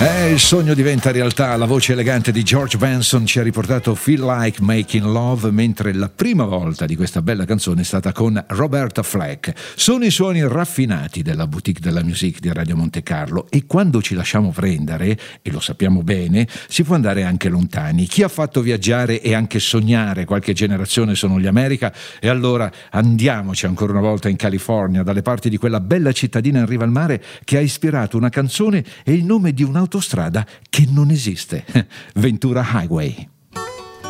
Il sogno diventa realtà. La voce elegante di George Benson ci ha riportato Feel Like Making Love, mentre la prima volta di questa bella canzone è stata con Roberta Flack. Sono i suoni raffinati della boutique della musique di Radio Monte Carlo, e quando ci lasciamo prendere, e lo sappiamo bene, si può andare anche lontani. Chi ha fatto viaggiare e anche sognare qualche generazione sono gli America, e allora andiamoci ancora una volta in California, dalle parti di quella bella cittadina in riva al mare che ha ispirato una canzone e il nome di un'autostrada che non esiste, Ventura Highway.